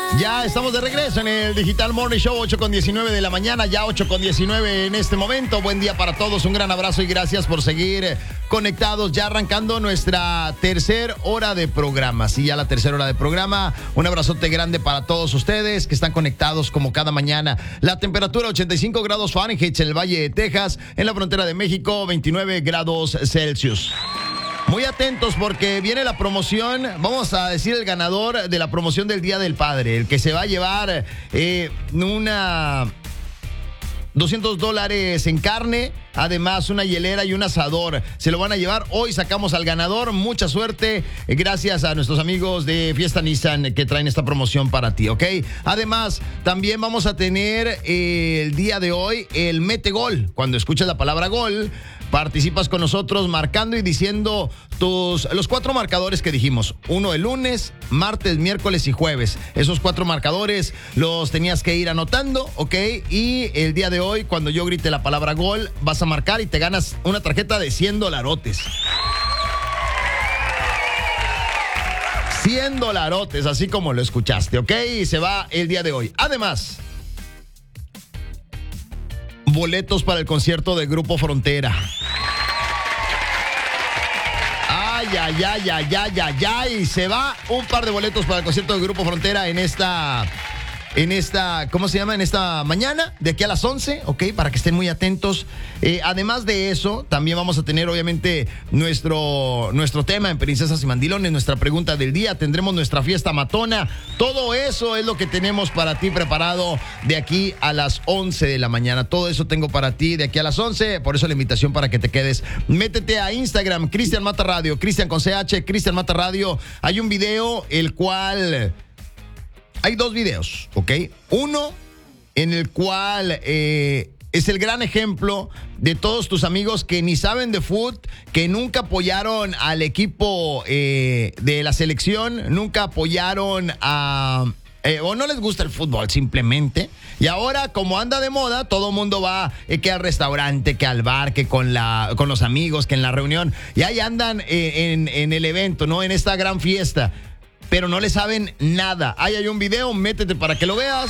Ya estamos de regreso en el Digital Morning Show, 8:19 de la mañana, ya 8:19 en este momento. Buen día para todos, un gran abrazo y gracias por seguir conectados. Ya arrancando nuestra tercera hora de programa. Sí, ya la tercera hora de programa. Un abrazote grande para todos ustedes que están conectados como cada mañana. La temperatura 85 grados Fahrenheit en el Valle de Texas, en la frontera de México, 29 grados Celsius. Muy atentos porque viene la promoción, vamos a decir el ganador de la promoción del Día del Padre, el que se va a llevar $200 en carne, además una hielera y un asador. Se lo van a llevar. Hoy sacamos al ganador. Mucha suerte. Gracias a nuestros amigos de Fiesta Nissan que traen esta promoción para ti, ¿ok? Además, también vamos a tener el día de hoy el Mete Gol. Cuando escuches la palabra gol, participas con nosotros marcando y diciendo los 4 marcadores que dijimos. Uno el lunes, martes, miércoles y jueves. Esos 4 marcadores los tenías que ir anotando, ¿ok? Y el día de hoy, cuando yo grite la palabra gol, vas a marcar y te ganas una tarjeta de $100. $100, así como lo escuchaste, ¿ok? Y se va el día de hoy. Además, boletos para el concierto de Grupo Frontera. Ay. Se va un par de boletos para el concierto de Grupo Frontera en esta, ¿cómo se llama? En esta mañana, de aquí a las 11, ¿ok? Para que estén muy atentos. Además de eso, también vamos a tener, obviamente, nuestro tema en Princesas y Mandilones, nuestra pregunta del día. Tendremos nuestra fiesta matona. Todo eso es lo que tenemos para ti preparado de aquí a las 11 de la mañana. Todo eso tengo para ti de aquí a las 11. Por eso la invitación para que te quedes. Métete a Instagram, Cristian Mata Radio, Cristian con CH, Cristian Mata Radio. Hay un video, el cual... Hay 2 videos, ¿ok? Uno en el cual es el gran ejemplo de todos tus amigos que ni saben de fútbol, que nunca apoyaron al equipo de la selección, nunca apoyaron a... o no les gusta el fútbol simplemente. Y ahora, como anda de moda, todo el mundo va que al restaurante, que al bar, que con los amigos, que en la reunión. Y ahí andan en el evento, ¿no? En esta gran fiesta. Pero no le saben nada. Ahí hay un video, métete para que lo veas.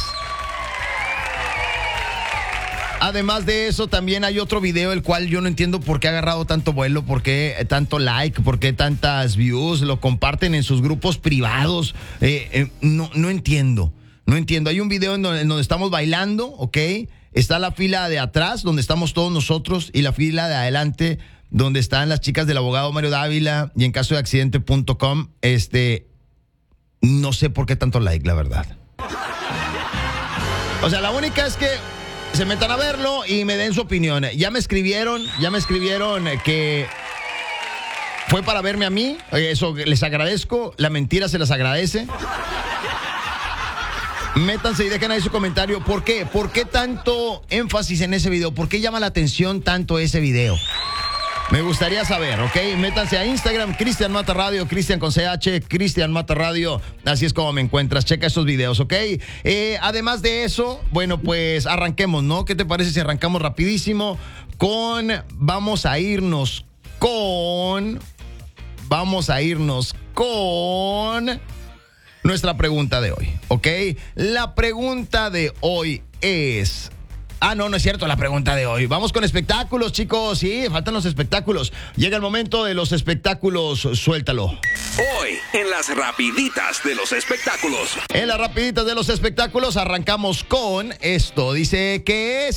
Además de eso, también hay otro video, el cual yo no entiendo por qué ha agarrado tanto vuelo, por qué tanto like, por qué tantas views, lo comparten en sus grupos privados. No entiendo. Hay un video en donde estamos bailando, ¿ok? Está la fila de atrás, donde estamos todos nosotros, y la fila de adelante, donde están las chicas del abogado Mario Dávila, y en caso de accidente.com, no sé por qué tanto like, la verdad. O sea, la única es que se metan a verlo y me den su opinión. Ya me escribieron que fue para verme a mí. Eso les agradezco. La mentira se las agradece. Métanse y dejen ahí su comentario. ¿Por qué? ¿Por qué tanto énfasis en ese video? ¿Por qué llama la atención tanto ese video? Me gustaría saber, ¿ok? Métanse a Instagram, Cristian Mata Radio, Cristian con CH, Cristian Mata Radio. Así es como me encuentras. Checa estos videos, ¿ok? Además de eso, bueno, pues arranquemos, ¿no? ¿Qué te parece si arrancamos rapidísimo vamos a irnos con nuestra pregunta de hoy, ¿ok? La pregunta de hoy es... no es cierto la pregunta de hoy. Vamos con espectáculos, chicos. Sí, faltan los espectáculos. Llega el momento de los espectáculos. Suéltalo. Hoy, en las rapiditas de los espectáculos. En las rapiditas de los espectáculos arrancamos con esto. Dice que